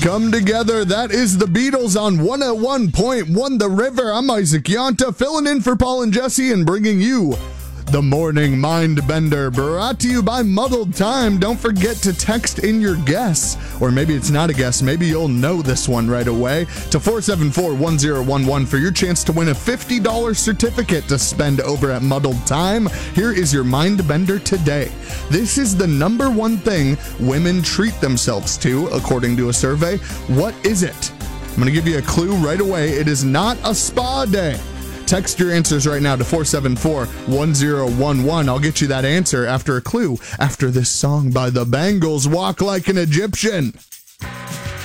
Come Together. That is the Beatles on 101.1 The River. I'm Isaac Yonta, filling in for Paul and Jesse and bringing you the Morning Mind Bender, brought to you by Muddled Time. Don't forget to text in your guess, or maybe it's not a guess. Maybe you'll know this one right away, to 474-1011 for your chance to win a $50 certificate to spend over at Muddled Time. Here is your Mind Bender today. This is the number one thing women treat themselves to, according to a survey. What is it? I'm going to give you a clue right away. It is not a spa day. Text your answers right now to 474-1011. I'll get you that answer after a clue, after this song by the Bangles, Walk Like an Egyptian.